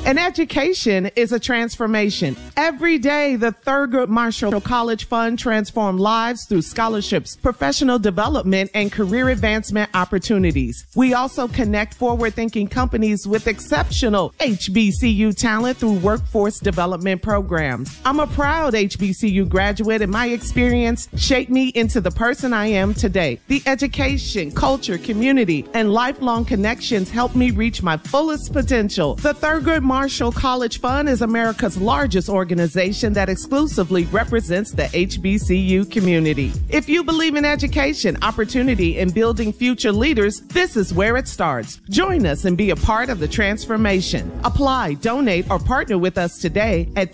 An education is a transformation. Every day, the Thurgood Marshall College Fund transforms lives through scholarships, professional development, and career advancement opportunities. We also connect forward-thinking companies with exceptional HBCU talent through workforce development programs. I'm a proud HBCU graduate, and my experience shaped me into the person I am today. The education, culture, community, and lifelong connections helped me reach my fullest potential. The Thurgood Marshall College Fund is America's largest organization that exclusively represents the HBCU community. If you believe in education, opportunity, and building future leaders, this is where it starts. Join us and be a part of the transformation. Apply, donate, or partner with us today at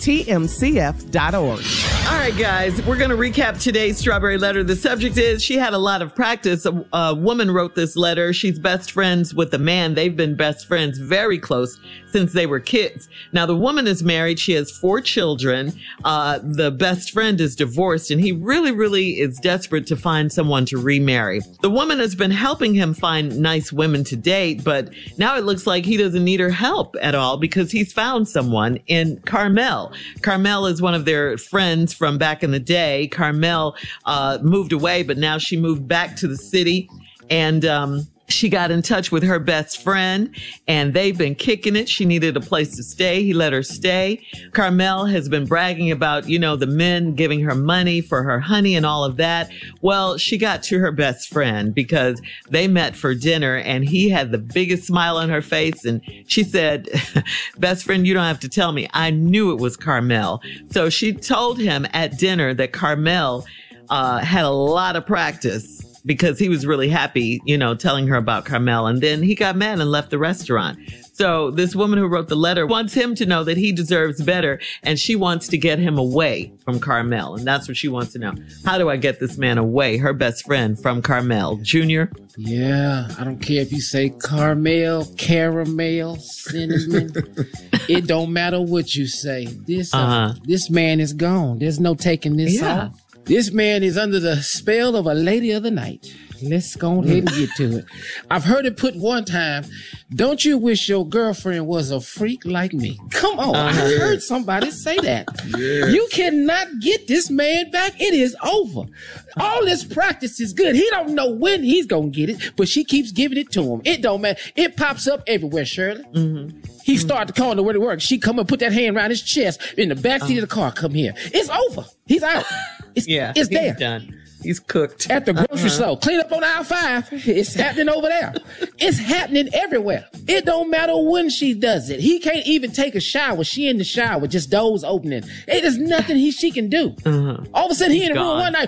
tmcf.org. All right, guys, we're going to recap today's Strawberry Letter. The subject is she had a lot of practice. A woman wrote this letter. She's best friends with a man. They've been best friends, very close, since they were kids. Now, the woman is married. She has 4 children. The best friend is divorced, and he really is desperate to find someone to remarry. The woman has been helping him find nice women to date, but now it looks like he doesn't need her help at all because he's found someone in Carmel. Carmel is one of their friends from back in the day. Carmel moved away, but now she moved back to the city, and she got in touch with her best friend, and they've been kicking it. She needed a place to stay. He let her stay. Carmel has been bragging about, the men giving her money for her honey and all of that. Well, she got to her best friend because they met for dinner, and he had the biggest smile on her face. And she said, best friend, you don't have to tell me. I knew it was Carmel. So she told him at dinner that Carmel had a lot of practice, because he was really happy, telling her about Carmel. And then he got mad and left the restaurant. So this woman who wrote the letter wants him to know that he deserves better, and she wants to get him away from Carmel. And that's what she wants to know. How do I get this man away, her best friend, from Carmel? Junior? Yeah, I don't care if you say Carmel, caramel, cinnamon. It don't matter what you say. This man is gone. There's no taking this off. This man is under the spell of a lady of the night. Let's go ahead and get to it. I've heard it put one time, don't you wish your girlfriend was a freak like me? Come on, I heard somebody say that. Yes. You cannot get this man back. It is over. All this practice is good. He don't know when he's going to get it, but she keeps giving it to him. It don't matter. It pops up everywhere, Shirley. Mm-hmm. He started calling her where to work. She come and put that hand around his chest in the backseat of the car. Come here. It's over. He's out. It's there. He's done. He's cooked. At the grocery store. Clean up on aisle 5. It's happening over there. It's happening everywhere. It don't matter when she does it. He can't even take a shower. She in the shower, just doors opening. There's nothing she can do. All of a sudden, he in the room one night.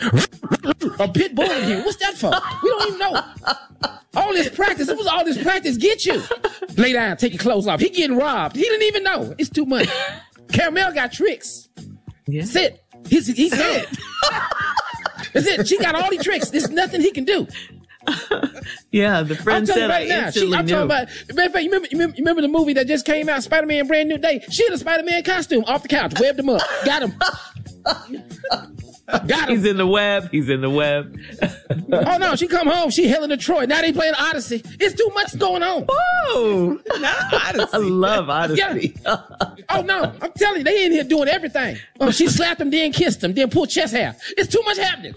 A pit bull in here. What's that for? We don't even know. All this practice. What was all this practice get you? Lay down. Take your clothes off. He getting robbed. He didn't even know. It's too much. Caramel got tricks. Yeah. Sit. He's dead. That's it. She got all these tricks. There's nothing he can do. Yeah, the friend said I instantly knew. I'm talking about, matter of fact, you remember the movie that just came out, Spider-Man Brand New Day? She had a Spider-Man costume off the couch, webbed him up. Got him. Got him. He's in the web. Oh, no, she come home. She Helen of Troy. Now they playing Odyssey. It's too much going on. Oh, Odyssey. I love Odyssey. Yeah. Oh, no, I'm telling you, they in here doing everything. Oh, she slapped him, then kissed him, then pulled chest hair. It's too much happening.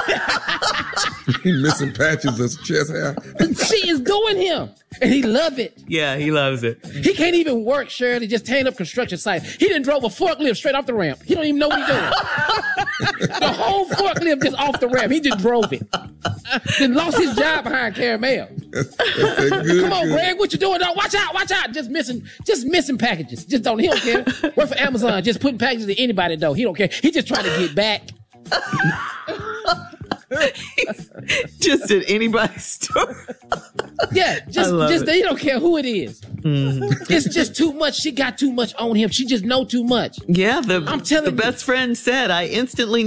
He missing patches of chest hair. She is doing him. And he love it. Yeah, he loves it. He can't even work, Shirley, just tearing up construction site. He done drove a forklift straight off the ramp. He don't even know what he's doing. The whole forklift just off the ramp. He just drove it. Then lost his job behind Caramel. Come on, Greg, what you doing? No, watch out. Just missing packages. He don't care. Work for Amazon, just putting packages to anybody though. He don't care. He just trying to get back. Just at anybody's store. Yeah, just he don't care who it is. Mm-hmm. It's just too much. She got too much on him. She just know too much. Yeah, I'm telling the best friend said I instantly